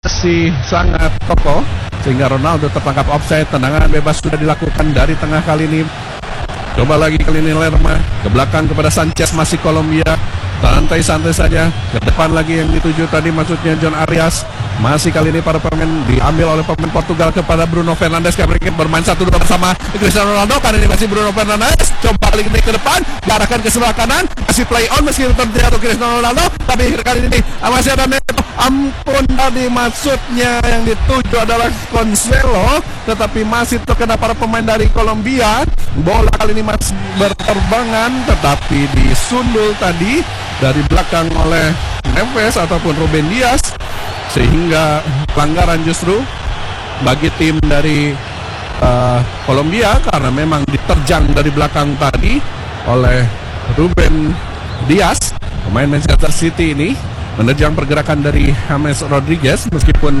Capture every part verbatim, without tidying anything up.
masih sangat kokoh sehingga Ronaldo tertangkap offside. Tendangan bebas sudah dilakukan dari tengah kali ini. Coba lagi kali ini Lerma ke belakang kepada Sanchez, masih Kolombia. Santai-santai saja. Ke depan lagi yang dituju tadi maksudnya John Arias. Masih kali ini para pemain diambil oleh pemain Portugal kepada Bruno Fernandes. Kami ingin bermain satu dua bersama Cristiano Ronaldo. Kali ini masih Bruno Fernandes. Coba balik ke depan, diarahkan ke sebelah kanan. Masih play on meski terjatuh Cristiano Ronaldo. Tapi kali ini masih ada Neto. Ampun, tadi maksudnya yang dituju adalah Cancelo, tetapi masih terkena para pemain dari Kolombia. Bola kali ini masih berterbangan, tetapi disundul tadi dari belakang oleh Neves ataupun Ruben Dias, sehingga pelanggaran justru bagi tim dari uh, Kolombia karena memang diterjang dari belakang tadi oleh Ruben Dias, pemain Manchester City ini menerjang pergerakan dari James Rodriguez meskipun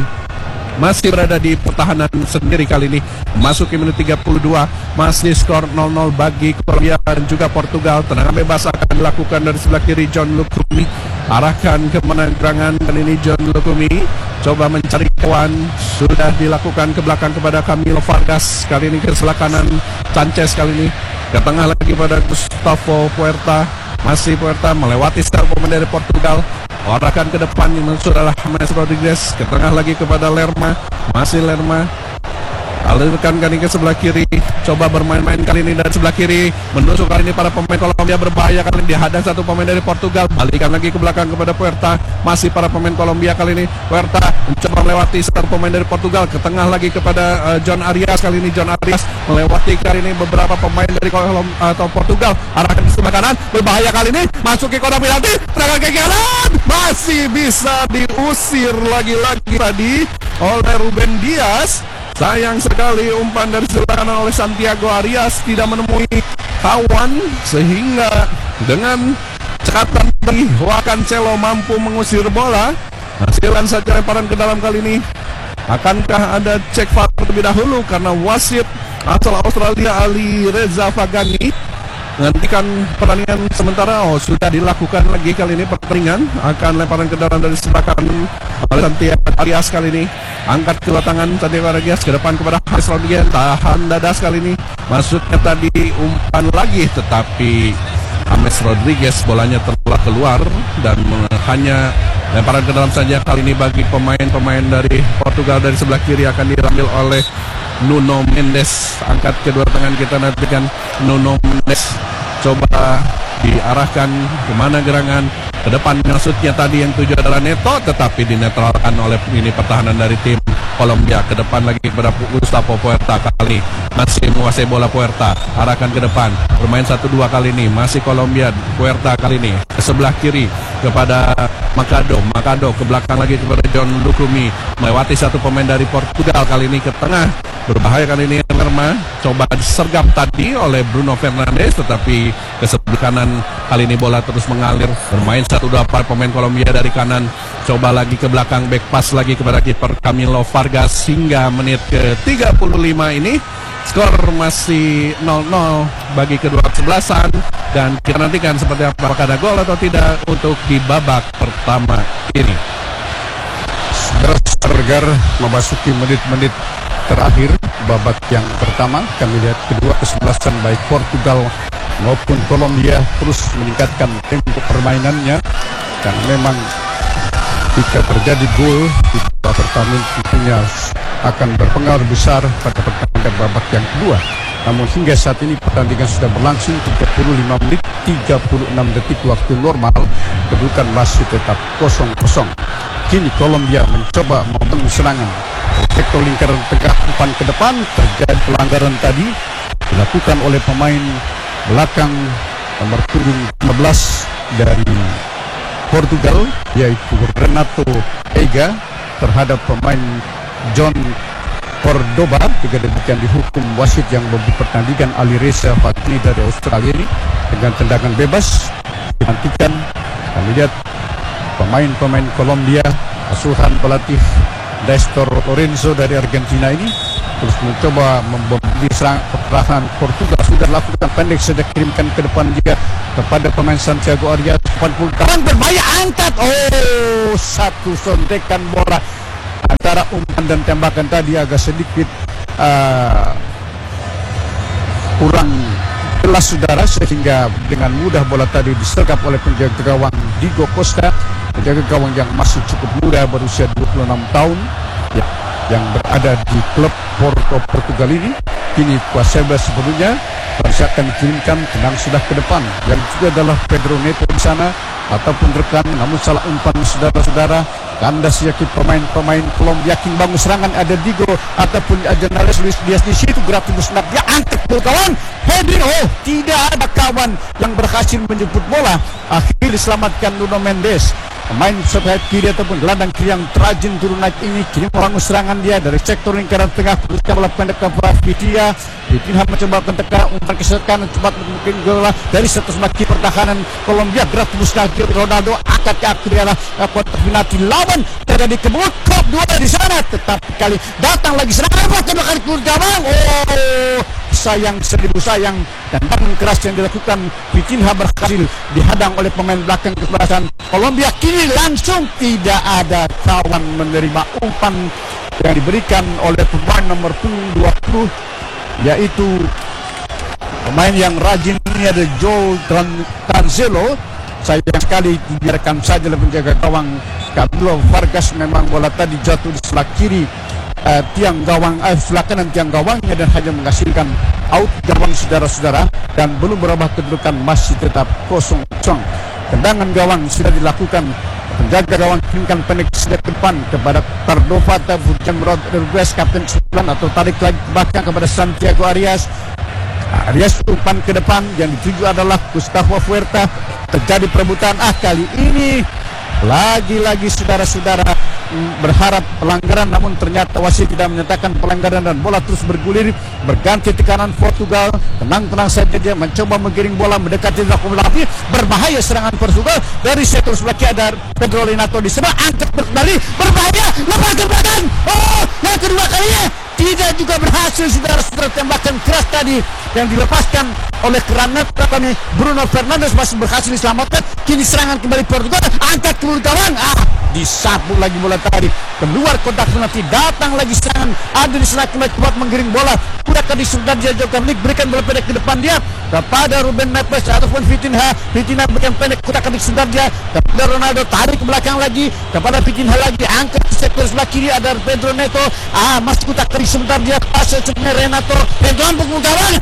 masih berada di pertahanan sendiri. Kali ini memasuki menit tiga puluh dua, masih skor nol nol bagi Kolombia dan juga Portugal. Tendangan bebas akan dilakukan dari sebelah kiri John Lukumi, arahkan ke penangrangan. Kali ini John Lukumi coba mencari kawan, sudah dilakukan ke belakang kepada Camilo Vargas. Kali ini ke sebelah kanan Sanchez, kali ini ke tengah lagi pada Gustavo Puerta. Masih Puerta melewati star pemain dari Portugal, arahkan ke depan yang maksud adalah James Rodriguez, ke tengah lagi kepada Lerma. Masih Lerma alirkan kali ke sebelah kiri, coba bermain-main kali ini dari sebelah kiri, menusuk kali ini para pemain Kolombia berbahaya. Kali ini dihadang satu pemain dari Portugal, balikan lagi ke belakang kepada Puerta. Masih para pemain Kolombia, kali ini Puerta mencoba melewati satu pemain dari Portugal, ke tengah lagi kepada uh, John Arias. Kali ini John Arias melewati kali ini beberapa pemain dari Kolombia atau Portugal, arahkan ke sebelah kanan, berbahaya kali ini, masuk ke kotak penalti, serangan ke kanan, masih bisa diusir lagi-lagi tadi oleh Ruben Dias. Sayang sekali umpan dari sebelah kanan oleh Santiago Arias tidak menemui kawan, sehingga dengan cekatan dari Joao Cancelo mampu mengusir bola. Hasilkan saja lemparan ke dalam kali ini. Akankah ada cek V A R terlebih dahulu karena wasit asal Australia Ali Reza Fagani menghentikan pertandingan sementara. Oh, sudah dilakukan lagi kali ini pertandingan. Akan lemparan ke dalam dari sebelah kanan oleh Santiago Arias. Kali ini angkat kedua tangan Santiago Arias ke depan kepada James Rodriguez, tahan dadas kali ini. Maksudnya tadi umpan lagi, tetapi James Rodriguez bolanya telah keluar dan hanya lemparan ke dalam saja kali ini bagi pemain-pemain dari Portugal. Dari sebelah kiri akan diambil oleh Nuno Mendes. Angkat kedua tangan, kita nantikan Nuno Mendes coba diarahkan kemana gerangan ke depan. Maksudnya tadi yang tujuh adalah Neto, tetapi dinetralkan oleh ini pertahanan dari tim Kolombia. Ke depan lagi kepada Gustavo Puerta, kali masih menguasai bola. Puerta arahkan ke depan, bermain satu dua kali ini masih Kolombia. Puerta kali ini ke sebelah kiri kepada Makado. Makado ke belakang lagi kepada John Lukumi, melewati satu pemain dari Portugal. Kali ini ke tengah, berbahaya kali ini Lerma, coba disergap tadi oleh Bruno Fernandes, tetapi ke sebelah kanan kali ini bola terus mengalir. Bermain satu dua para pemain Kolombia dari kanan, coba lagi ke belakang, back pass lagi kepada kiper Camilo Vargas. Hingga menit ke tiga puluh lima ini skor masih nol nol bagi kedua kesebelasan, dan kita nantikan seperti apa, apakah ada gol atau tidak untuk di babak pertama ini. Agar memasuki menit-menit terakhir babak yang pertama, kami lihat kedua kesebelasan baik Portugal maupun Kolombia terus meningkatkan tempo permainannya, dan memang jika terjadi gol di babak pertama tentunya akan berpengaruh besar pada pertandingan babak yang kedua. Namun hingga saat ini pertandingan sudah berlangsung tiga puluh lima menit tiga puluh enam detik waktu normal, kedudukan masih tetap kosong kosong. Kini Kolombia mencoba membangun serangan. Sektor lingkaran tengah, umpan ke depan, terjadi pelanggaran tadi dilakukan oleh pemain belakang nomor punggung lima belas dari Portugal, yaitu Renato Ega, terhadap pemain John Cordoba. Juga demikian dihukum wasit yang memberi pertandingan Ali Reza Fagani dari Australia ini dengan tendangan bebas. Nantikan kami lihat pemain-pemain Kolombia asuhan pelatih Nestor Lorenzo dari Argentina ini terus mencoba memberi serangan pertahanan Portugal. Sudah lakukan pendek, sudah kirimkan ke depan juga kepada pemain Santiago Arias. delapan puluh tahun berbahaya, angkat, oh satu sontekan bola saudara, umpan dan tembakan tadi agak sedikit uh, kurang jelas saudara, sehingga dengan mudah bola tadi disergap oleh penjaga gawang Diego Costa, penjaga gawang yang masih cukup muda, berusia dua puluh enam tahun, ya, yang berada di klub Porto Portugal ini. Kini Quaseba sebelumnya Barca akan dikirimkan tenang sudah ke depan, yang juga adalah Pedro Neto di sana ataupun rekan, namun salah umpan saudara-saudara. Kandas yakin pemain-pemain Kolombia yakin bangun serangan, ada Diego ataupun Ajenales Luis Diaz di situ, gerak tembus snap, dia angkat bola kawan, heading, oh tidak ada kawan yang berhasil menjemput bola. Akhirnya diselamatkan Nuno Mendes, pemain sayap kiri ataupun gelandang kiri yang terajin turun naik ini. Kini membangun serangan dia dari sektor lingkaran tengah, teruskan bola pendek ke Vitinha. Vitinha mencoba teka umpan ke kanan, cepat mungkin bola dari status maki pertahanan Kolombia, gerak tembus kaki Ronaldo, angkat ke akhir adalah kotak penalti lawan terjadi kebukop dua di sana, tetapi kali datang lagi serangan kedua kali keluar gawang. Oh sayang, seribu sayang, dan tangan keras yang dilakukan Vitinha berhasil dihadang oleh pemain belakang kesebelasan Kolombia. Kini langsung tidak ada kawan menerima umpan yang diberikan oleh pemain nomor dua puluh, yaitu pemain yang rajin ini ada Joel Cancelo. Sayang sekali dibiarkan saja oleh penjaga gawang Camilo Vargas. Memang bola tadi jatuh di sebelah kiri uh, tiang gawang, uh, sebelah kanan tiang gawangnya, dan hanya menghasilkan out gawang saudara-saudara, dan belum berubah kedudukan, masih tetap kosong kosong. Tendangan gawang sudah dilakukan, penjaga gawang kirimkan pendek sejak ke depan kepada Cordova ataupun Rodriguez, kapten sembilan, atau tarik lagi ke belakang kepada Santiago Arias. Arias umpan ke depan, yang dituju adalah Gustavo Huerta. Terjadi perebutan, ah kali ini lagi-lagi saudara-saudara berharap pelanggaran, namun ternyata wasit tidak menyatakan pelanggaran, dan bola terus bergulir berganti ke kanan Portugal. Tenang-tenang saja dia mencoba menggiring bola mendekati lakukan api, berbahaya serangan Portugal dari sektor sebelah kiri, ada Pedro Renato di sebelah, angkat kembali, berbahaya, lepas ke belakang. Oh, yang kedua kalinya tidak juga berhasil saudara-saudara, tembakan keras tadi yang dilepaskan oleh Granat kami Bruno Fernandes masih berhasil diselamatkan. Kini serangan kembali Portugal, angkat keluar gawang, ah disapu lagi bola tadi keluar kotak penalti. Datang lagi serangan, ada di sana kembali kuat menggiring bola, udah ke disebentar dia jauhkan Nick, berikan bola pendek ke depan dia kepada Ruben Neves ataupun Vitinha. Vitinha berikan pendek, udah ke disebentar dia kepada Ronaldo, tarik ke belakang lagi kepada Vitinha lagi, angkat ke sektor sebelah kiri, ada Pedro Neto, ah masih udah ke sebentar dia pasal sebenarnya Renato dan kampung gawang.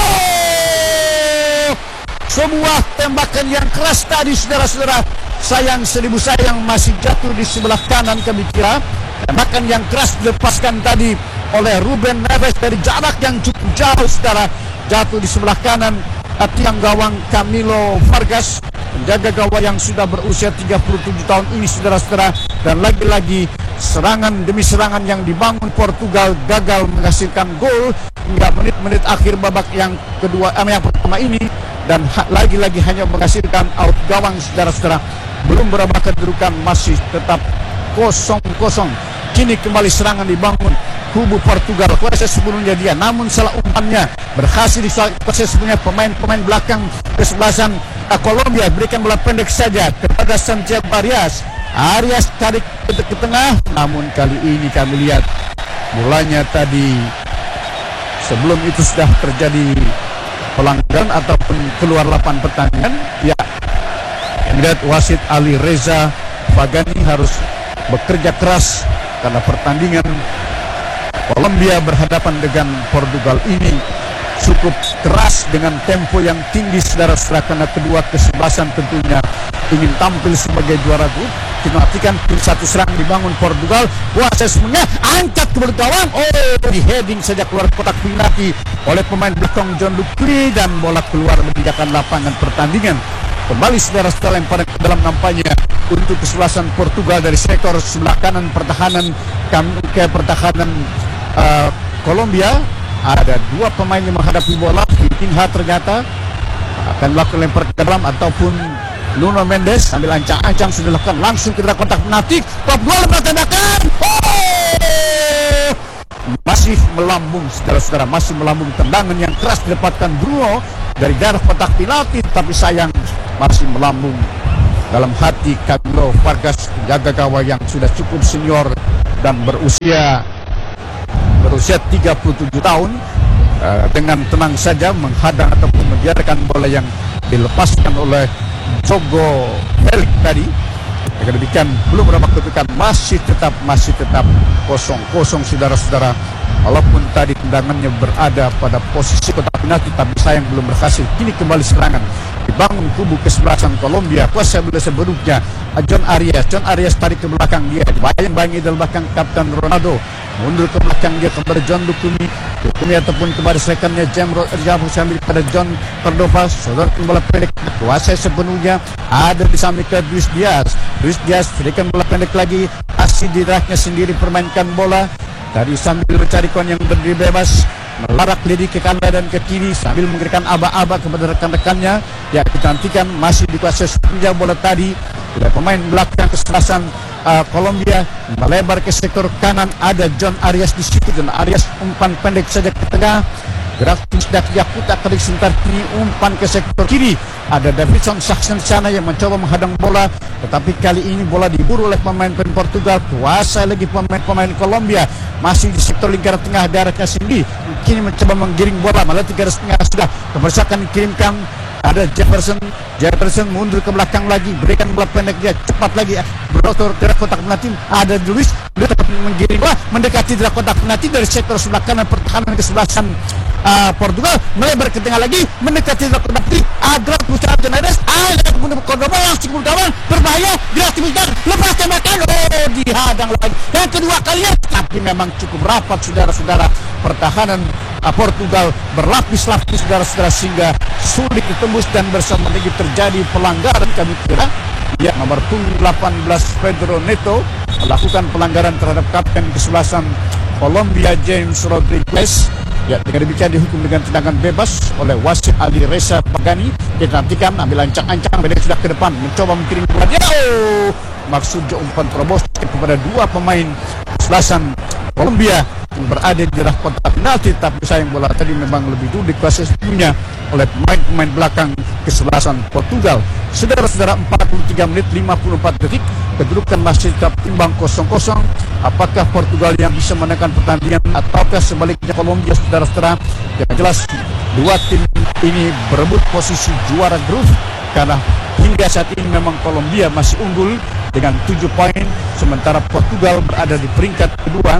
Oh, sebuah tembakan yang keras tadi saudara-saudara. Sayang, seribu sayang, masih jatuh di sebelah kanan kami kira. Tembakan yang keras dilepaskan tadi oleh Ruben Neves dari jarak yang cukup jauh saudara, jatuh di sebelah kanan tiang gawang Camilo Vargas, penjaga gawang yang sudah berusia tiga puluh tujuh tahun ini saudara-saudara. Dan lagi-lagi serangan demi serangan yang dibangun Portugal gagal menghasilkan gol hingga menit-menit akhir babak yang kedua, eh, yang pertama ini, dan ha lagi-lagi hanya menghasilkan out gawang saudara-saudara. Belum berubah kedudukan, masih tetap kosong kosong. Kini kembali serangan dibangun kubu Portugal. Kuasa sebelumnya dia, namun salah umpannya berhasil dikuasai sebelumnya pemain-pemain belakang kesebelasan Kolombia. Berikan bola pendek saja kepada Santiago Arias. Arias tarik ke, ke tengah, namun kali ini kami lihat mulanya tadi sebelum itu sudah terjadi pelanggaran ataupun keluar lapangan pertandingan. Ya, lihat wasit Ali Reza Fagani harus bekerja keras karena pertandingan Kolombia berhadapan dengan Portugal ini cukup keras dengan tempo yang tinggi saudara-saudara, karena kedua kesebelasan tentunya ingin tampil sebagai juara grup. Dinatikan tim satu serang dibangun Portugal, kuasa semuanya, angkat ke gawang, oh di heading saja keluar kotak penalti oleh pemain belakang John Lucri, dan bola keluar meninggalkan lapangan pertandingan. Kembali saudara-saudara lemparan ke dalam nampaknya untuk kesebelasan Portugal dari sektor sebelah kanan pertahanan ke pertahanan uh, Kolombia. Ada dua pemain yang menghadapi bola. Vitinha ternyata akan melakukan lempar ke dalam ataupun Nuno Mendes ambil ancang-ancang sudah lakukan langsung ke kotak penalti. Top gol bertandakan. Oh! Masih melambung saudara-saudara, masih melambung tendangan yang keras didapatkan Bruno dari daerah kotak penalti, tapi sayang masih melambung dalam hati Camilo Vargas, penjaga gawang yang sudah cukup senior dan berusia berusia tiga puluh tujuh tahun uh, dengan tenang saja menghadang ataupun membiarkan bola yang dilepaskan oleh Jogo Felix tadi. Dengan demikian belum berapa kedudukan, masih tetap masih tetap kosong kosong saudara-saudara. Walaupun tadi tendangannya berada pada posisi kotak penalti, tapi sayang belum berhasil. Kini kembali serangan dibangun kubu kesebelasan Kolombia. Kuasa bola sebelumnya John Arias. John Arias tarik ke belakang dia, dibayang-bayangi dari belakang Kapten Ronaldo. Mundur ke belakang dia kepada John Lukumi. Lukumi ataupun kepada strikernya James Rodriguez sambil kepada John Cordova. Saudara bola pendek kuasa sepenuhnya ada di samping ke Luis Diaz. Luis Diaz berikan bola pendek lagi, asih di raknya sendiri permainkan bola. Tadi sambil mencari kawan yang berdiri bebas, melarak lidi ke kanan dan ke kiri sambil memberikan aba-aba kepada rekan-rekannya. Ya, kita nantikan masih dikuasai sepanjang bola tadi oleh pemain belakang kesebelasan uh, Kolombia, melebar ke sektor kanan. Ada John Arias di situ. John Arias umpan pendek saja ke tengah. Gerak tidak Yakuta kali sebentar kini umpan ke sektor kiri. Ada Davidson Saxon di sana yang mencoba menghadang bola, tetapi kali ini bola diburu oleh pemain-pemain Portugal. Kuasai lagi pemain-pemain Kolombia, masih di sektor lingkaran tengah daratnya sendiri. Kini mencoba menggiring bola, malah tiga garis tengah sudah kebersakan dikirimkan. Ada Jefferson, Jefferson mundur ke belakang lagi, berikan bola pendek dia cepat lagi, berotor ke kotak penalti. Ada Luis, dia dapat menggiring bola mendekati dari kotak penalti dari sektor sebelah kanan pertahanan kesebelasan uh, Portugal, melebar ke tengah lagi mendekati dari kotak penalti. Agak berusaha Jenades, ada kemudian Cordoba langsung bertawan berbahaya, beraktivitas lepas tembakan, oh dihadang lagi yang kedua kalinya. Tapi memang cukup rapat saudara-saudara pertahanan uh, Portugal berlapis-lapis saudara-saudara sehingga sulit ditembus dan bersama lagi terjadi pelanggaran. Kami kira ya nomor punggung delapan belas Pedro Neto melakukan pelanggaran terhadap kapten kesebelasan Kolombia James Rodriguez. Ya, dengan demikian dihukum dengan tendangan bebas oleh wasit Ali Reza Pagani. Kita nantikan ambil ancang-ancang, beda sudah ke depan mencoba mengirim bola. Oh, maksudnya umpan terobos kepada dua pemain kesebelasan Kolombia yang berada di daerah kotak penalti, tapi sayang bola tadi memang lebih dulu dikuasai sepenuhnya oleh pemain-pemain belakang kesebelasan Portugal. Saudara-saudara, empat puluh tiga menit lima puluh empat detik, kedudukan masih tetap imbang kosong kosong. Apakah Portugal yang bisa menekan pertandingan ataukah sebaliknya Kolombia? Saudara-saudara, yang jelas dua tim ini berebut posisi juara grup karena hingga saat ini memang Kolombia masih unggul dengan tujuh poin, sementara Portugal berada di peringkat kedua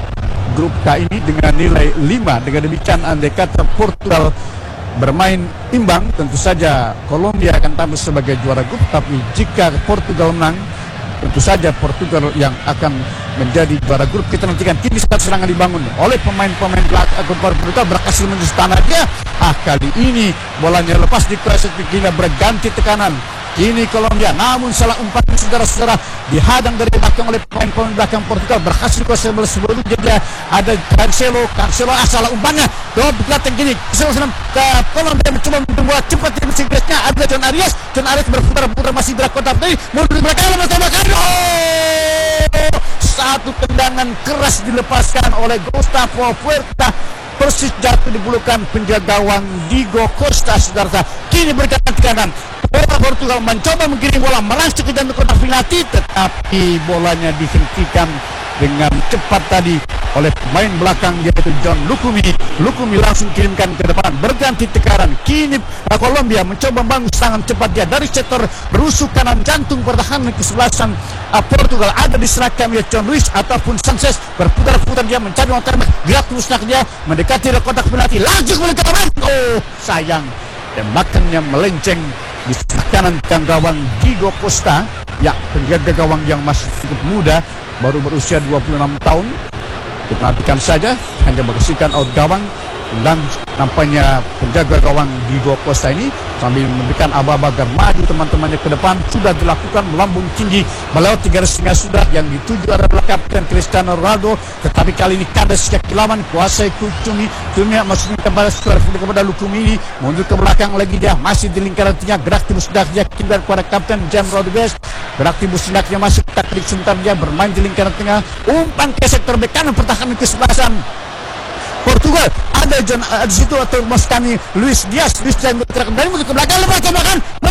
grup K ini dengan nilai lima. Dengan demikian andai kata Portugal bermain imbang, tentu saja Kolombia akan tampil sebagai juara grup. Tapi jika Portugal menang, tentu saja Portugal yang akan menjadi juara grup. Kita nantikan. Kini saat serangan dibangun oleh pemain-pemain belakang Portugal berhasil menjadi tanahnya. Ah, kali ini bolanya lepas dikuasai, kini berganti tekanan. Ini Kolombia, namun salah umpan saudara-saudara, dihadang dari belakang oleh pemain-pemain belakang Portugal, berhasil kuasai bola sebelum jadi ada Cancelo, Cancelo ah, salah umpannya. Tuh belakang gini, Cancelo ke Kolombia mencoba membuat cepat di mesin gasnya. Ada John Arias, John Arias berputar-putar masih di kotak tadi, mundur di belakang lepas tembakan. Oh, satu tendangan keras dilepaskan oleh Gustavo Puerta. Persis jatuh di bulukan penjaga gawang Diego Costa, saudara. Kini berkanan ke kanan. Bola Portugal mencoba menggiring bola melangsung ke jantung kotak penalti, tetapi bolanya dihentikan dengan cepat tadi oleh pemain belakang yaitu John Lukumi. Lukumi langsung kirimkan ke depan, berganti tekanan. Kini Kolombia mencoba membangun serangan cepat dia dari sektor berusuk kanan jantung pertahanan kesebelasan Portugal. Ada di seragam ya John Luis ataupun Sanchez, berputar-putar dia mencari orang tembak, gerak terusnya dia mendekati kotak penalti, langsung melenceng. Oh sayang, tembakannya melenceng di sebelah kanan gawang Diego Costa. Ya, penjaga gawang yang masih cukup muda, baru berusia dua puluh enam tahun. Kita nantikan saja, hanya membersihkan out gawang. Dan nampaknya penjaga gawang Diego Costa ini sambil memberikan aba-aba agar maju teman-temannya ke depan. Sudah dilakukan melambung tinggi melewati garis tengah sudah, yang dituju adalah kapten Cristiano Ronaldo. Tetapi kali ini kandas kilauan kuasai Lukumi. Lukumi maksudnya kepada kepada Lukumi ini mundur ke belakang lagi, dia masih di lingkaran tengah, gerak timus dia kirimkan kepada kapten James Rodriguez. Gerak timus tinaknya masuk taktik sebentar, dia bermain di lingkaran tengah, umpan ke sektor bek kanan pertahanan kesebelasan Portugal. Ada John uh, di situ atau Moscani Luis Diaz, Luis Diaz bergerak dari ke belakang lepas tembakan.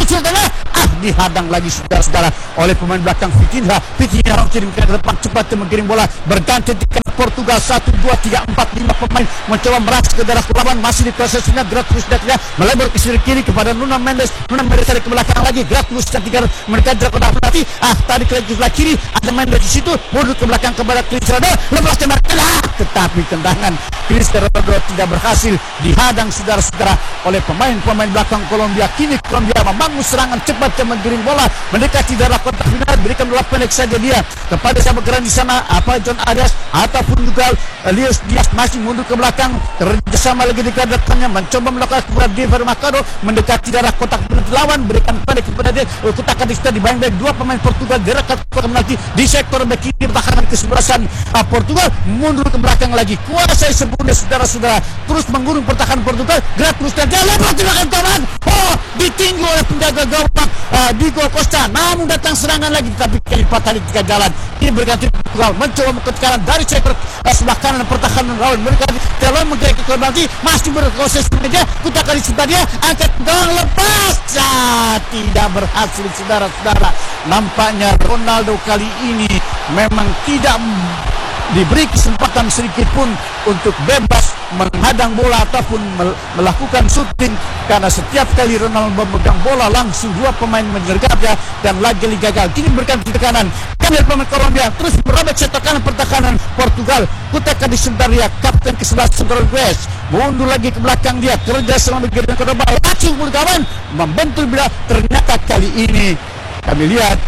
masuk tengah, ah dihadang lagi saudara-saudara oleh pemain belakang Vitinha. Vitinha kirim ke depan cepat mengirim bola berganti di Portugal. Satu, dua, tiga, empat, lima pemain mencoba merasa ke daerah lawan, masih di prosesnya. Gratus Dakia melebar ke sisi kiri kepada Nuno Mendes. Nuno Mendes tarik ke belakang lagi. Gratus Dakia mereka jarak kotak penalti. Ah tarik ke sebelah kiri, ada Mendes di situ, mundur ke belakang kepada Cristiano, lepas tembak, ah, tetapi tendangan Cristiano tidak berhasil, dihadang saudara-saudara oleh pemain-pemain belakang Kolombia. Kini Kolombia membangun serangan cepat dan menggiring bola mendekati daerah kotak final. Berikan bola pendek saja dia kepada siapa geran di sana, apa John Arias ataupun juga Luis Diaz masih mundur ke belakang, kerjasama lagi di depannya mencoba melakukan kepada Diego Mercado mendekati daerah kotak penalti lawan. Berikan pendek kepada dia, kotak kadista dibayang-bayang dua pemain Portugal di dekat kotak penalti di sektor bek kiri pertahanan kesebelasan uh, Portugal. Mundur ke belakang lagi, kuasai sepenuhnya saudara-saudara, terus mengurung pertahanan Portugal. Gratus dan dia lepas tindakan taman, oh ditinggal oleh penjaga gawang uh, Diego Costa, namun datang serangan lagi tapi kali patah di tiga jalan. Ini berganti Portugal mencoba mengekalkan dari sektor uh, sebelah kanan pertahanan lawan. Mereka telah menggerak ke penalti, masih berproses meja, kutakan di sebelah dia, angkat gawang lepas, ah, tidak berhasil saudara-saudara. Nampaknya Ronaldo kali ini memang tidak diberi kesempatan sedikit pun untuk bebas menghadang bola ataupun melakukan shooting, karena setiap kali Ronaldo memegang bola langsung dua pemain menyergapnya dan lagi gagal. Kini berikan di tekanan dari pemain Kolombia, terus merobek setokan pertahanan Portugal. Kutakan di sebentar dia, kapten ke sebelas Central West mundur lagi ke belakang dia, kerja selama bergerak ke depan, acung pun kawan membentuk bila. Ternyata kali ini kami lihat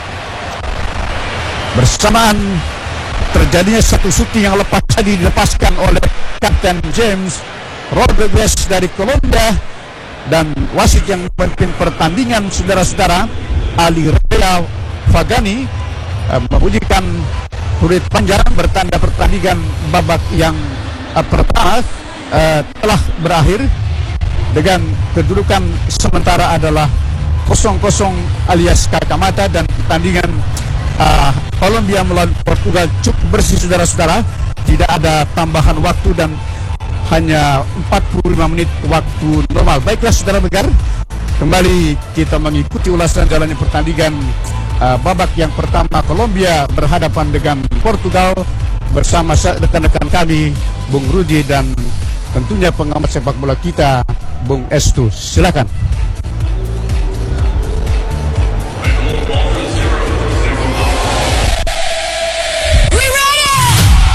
bersamaan terjadinya satu shooting yang lepas tadi dilepaskan oleh Kapten James Rodriguez dari Kolombia, dan wasit yang memimpin pertandingan saudara-saudara Ali Rea Fagani uh, membunyikan peluit panjang bertanda pertandingan babak yang uh, pertama uh, telah berakhir dengan kedudukan sementara adalah kosong kosong alias kakamata, dan pertandingan Uh, Kolombia melawan Portugal cukup bersih saudara-saudara, tidak ada tambahan waktu dan hanya empat puluh lima menit waktu normal. Baiklah saudara Begar, kembali kita mengikuti ulasan jalannya pertandingan uh, babak yang pertama Kolombia berhadapan dengan Portugal bersama rekan-rekan kami Bung Rudi dan tentunya pengamat sepak bola kita Bung Estu. Silakan.